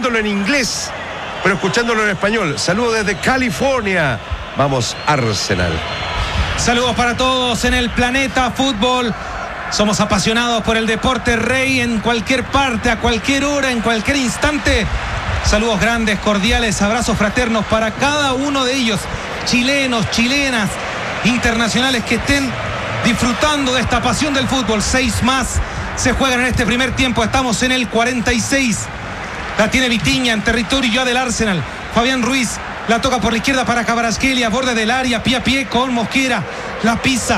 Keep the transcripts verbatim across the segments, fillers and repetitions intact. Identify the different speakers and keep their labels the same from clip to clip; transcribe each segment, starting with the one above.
Speaker 1: viéndolo en inglés, pero escuchándolo en español. Saludos desde California. Vamos, Arsenal.
Speaker 2: Saludos para todos en el planeta fútbol. Somos apasionados por el deporte rey en cualquier parte, a cualquier hora, en cualquier instante. Saludos grandes, cordiales, abrazos fraternos para cada uno de ellos. Chilenos, chilenas, internacionales que estén disfrutando de esta pasión del fútbol. Seis más se juegan en este primer tiempo. Estamos en el cuarenta y seis. La tiene Vitinha en territorio ya del Arsenal. Fabián Ruiz la toca por la izquierda para Kvaratskhelia, borde del área, pie a pie con Mosquera. La pisa,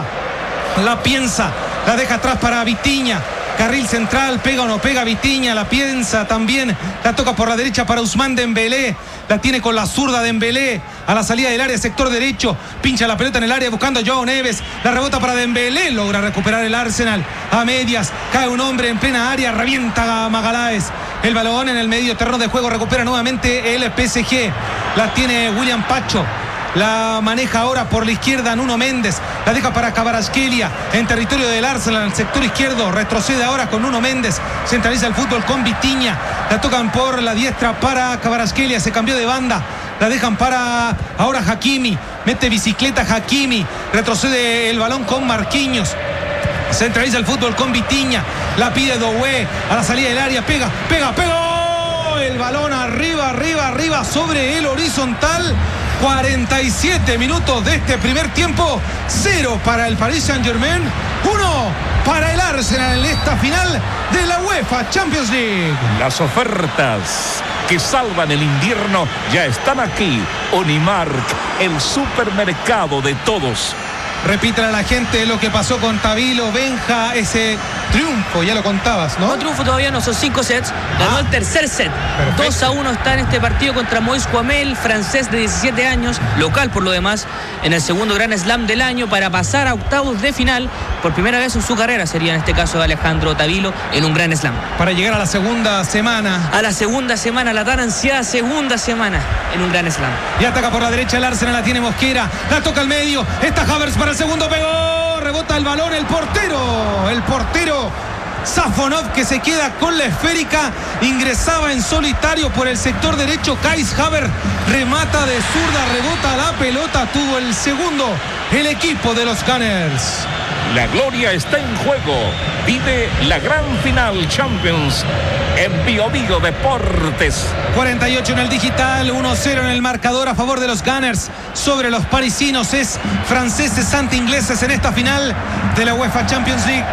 Speaker 2: la piensa, la deja atrás para Vitinha. Carril central, pega o no pega Vitinha, la piensa también, la toca por la derecha para Ousmane Dembélé, la tiene con la zurda Dembélé, a la salida del área, sector derecho, pincha la pelota en el área buscando a Joao Neves, la rebota para Dembélé, logra recuperar el Arsenal, a medias, cae un hombre en plena área, revienta a Magaláes, el balón en el medio terreno de juego, recupera nuevamente el P S G, la tiene William Pacho. La maneja ahora por la izquierda Nuno Méndez. La deja para Kvaratskhelia en territorio del Arsenal, en el sector izquierdo. Retrocede ahora con Nuno Méndez. Centraliza el fútbol con Vitinha. La tocan por la diestra para Kvaratskhelia. Se cambió de banda. La dejan para ahora Hakimi. Mete bicicleta Hakimi. Retrocede el balón con Marquinhos. Centraliza el fútbol con Vitinha. La pide Doué a la salida del área. Pega, pega, pega. El balón arriba, arriba, arriba sobre el horizontal. cuarenta y siete minutos de este primer tiempo. Cero para el Paris Saint-Germain. Uno para el Arsenal en esta final de la UEFA Champions League.
Speaker 3: Las ofertas que salvan el invierno ya están aquí. Unimark, el supermercado de todos.
Speaker 2: Repítale a la gente lo que pasó con Tabilo, Benja, ese triunfo, ya lo contabas, ¿no?
Speaker 4: No triunfo todavía, no, son cinco sets. Ganó
Speaker 2: Ah,
Speaker 4: el tercer set.
Speaker 2: perfecto.
Speaker 4: dos a uno está en este partido contra Moïse Kouamel, francés de diecisiete años, local por lo demás, en el segundo Gran Slam del año para pasar a octavos de final. Por primera vez en su carrera sería en este caso Alejandro Tabilo en un Gran Slam.
Speaker 2: Para llegar a la segunda semana.
Speaker 4: A la segunda semana, la tan ansiada segunda semana en un Gran Slam.
Speaker 2: Y ataca por la derecha el Arsenal, la tiene Mosquera, la toca al medio, está Havertz para el segundo, pegó, rebota el balón, el portero, el portero Safonov que se queda con la esférica, ingresaba en solitario por el sector derecho, Kais Havertz remata de zurda, rebota la pelota, tuvo el segundo el equipo de los Gunners.
Speaker 3: La gloria está en juego. Vive la gran final Champions en Bio Bio Deportes.
Speaker 2: cuarenta y ocho en el digital, uno cero en el marcador a favor de los Gunners sobre los parisinos. Es franceses ante ingleses en esta final de la UEFA Champions League.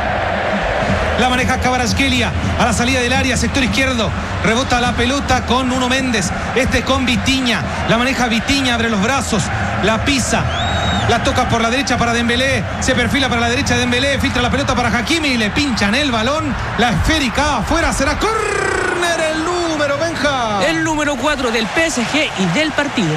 Speaker 2: La maneja Kvaratskhelia a la salida del área, sector izquierdo. Rebota la pelota con Nuno Méndez. Este con Vitinha. La maneja Vitinha, abre los brazos. La pisa. La toca por la derecha para Dembélé. Se perfila para la derecha de Dembélé. Filtra la pelota para Hakimi y le pinchan el balón. La esférica afuera. Será córner el número, Benja.
Speaker 4: El número cuatro del P S G y del partido.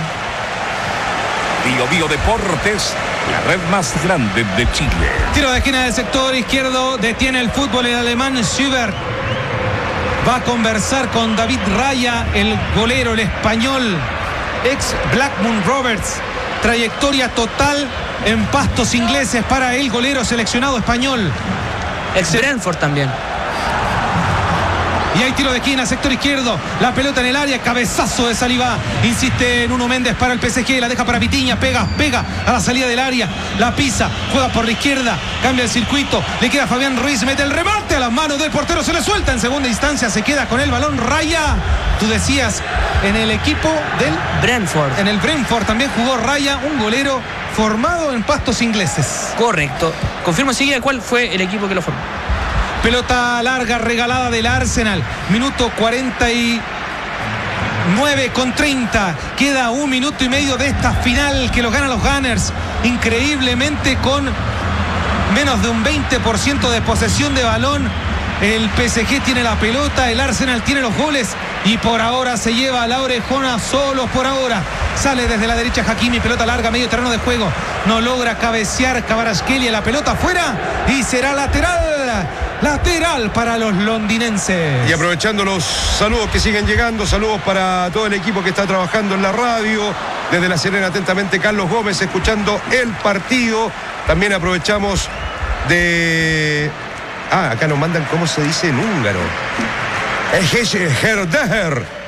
Speaker 3: Bio Bio Deportes, la red más grande de Chile.
Speaker 2: Tiro de esquina del sector izquierdo. Detiene el fútbol el alemán Schubert. Va a conversar con David Raya, el golero, el español, ex Blackburn Rovers. Trayectoria total en pastos ingleses para el golero seleccionado español.
Speaker 4: Ex Brentford también.
Speaker 2: Y hay tiro de esquina, sector izquierdo. La pelota en el área, cabezazo de Saliba. Insiste Nuno Méndez para el P S G. La deja para Vitinha, pega, pega a la salida del área. La pisa, juega por la izquierda. Cambia el circuito. Le queda Fabián Ruiz, mete el remate a las manos del portero. Se le suelta en segunda instancia. Se queda con el balón Raya. Tú decías, en el equipo del
Speaker 4: Brentford.
Speaker 2: En el Brentford también jugó Raya, un golero formado en pastos ingleses.
Speaker 4: Correcto. Confirmo enseguida cuál fue el equipo que lo formó.
Speaker 2: Pelota larga regalada del Arsenal. Minuto cuarenta y nueve con treinta. Queda un minuto y medio de esta final que lo ganan los Gunners. Increíblemente con menos de un veinte por ciento de posesión de balón. El P S G tiene la pelota, el Arsenal tiene los goles y por ahora se lleva a la orejona solos por ahora. Sale desde la derecha Hakimi, pelota larga, medio terreno de juego. No logra cabecear Kvaratskhelia, la pelota afuera y será lateral. Lateral para los londinenses.
Speaker 1: Y aprovechando los saludos que siguen llegando, saludos para todo el equipo que está trabajando en la radio. Desde La Serena, atentamente, Carlos Gómez, escuchando el partido. También aprovechamos de... Ah, acá nos mandan cómo se dice en húngaro. Ejeje Herdeher.